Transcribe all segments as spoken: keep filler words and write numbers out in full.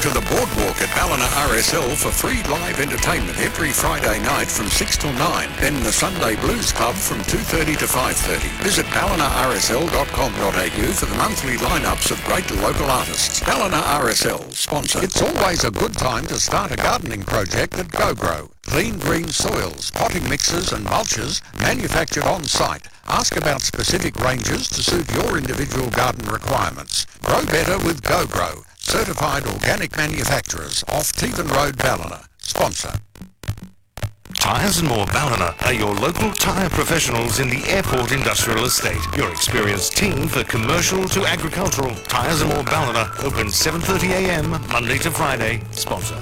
to the Boardwalk at Ballina R S L for free live entertainment every Friday night from six till nine. Then the Sunday Blues Club from two thirty to five thirty. Visit ballina r s l dot com dot a u for the monthly lineups of great local artists. Ballina R S L, sponsor. It's always a good time to start a gardening project at GoGrow. Clean green soils, potting mixes and mulches manufactured on site. Ask about specific ranges to suit your individual garden requirements. Grow better with GoGrow. Certified organic manufacturers off Tevan Road, Ballina. Sponsor. Tyres and More Ballina are your local tyre professionals in the Airport Industrial Estate. Your experienced team for commercial to agricultural. Tyres and More Ballina, open seven thirty a m Monday to Friday. Sponsor.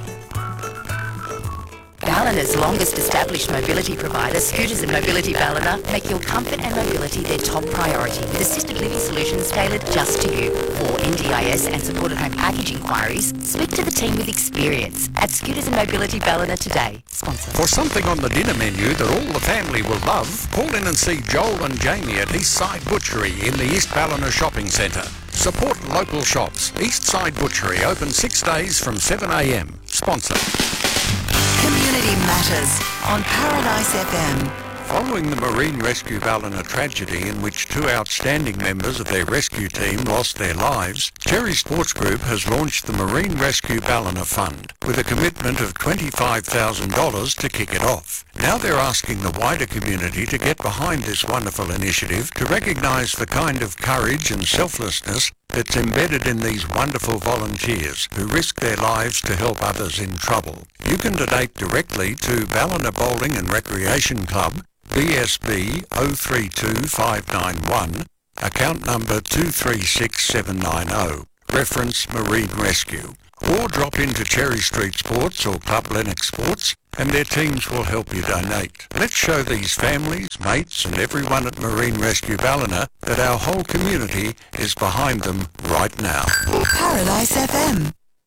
Ballina's longest established mobility provider, Scooters and Mobility Ballina, make your comfort and mobility their top priority with assisted living solutions tailored just to you. For N D I S and supported home package inquiries, speak to the team with experience at Scooters and Mobility Ballina today. Sponsor. For something on the dinner menu that all the family will love, call in and see Joel and Jamie at Eastside Butchery in the East Ballina Shopping Centre. Support local shops. Eastside Butchery open six days from seven a m. Sponsor. Community Matters on Paradise F M. Following the Marine Rescue Ballina tragedy in which two outstanding members of their rescue team lost their lives, Cherry Sports Group has launched the Marine Rescue Ballina Fund with a commitment of twenty-five thousand dollars to kick it off. Now they're asking the wider community to get behind this wonderful initiative to recognise the kind of courage and selflessness that's embedded in these wonderful volunteers who risk their lives to help others in trouble. You can donate directly to Ballina Bowling and Recreation Club, B S B zero three two five nine one, account number two three six seven nine zero, reference Marine Rescue. Or drop into Cherry Street Sports or Club Lennox Sports and their teams will help you donate. Let's show these families, mates and everyone at Marine Rescue Ballina that our whole community is behind them right now. Paradise F M.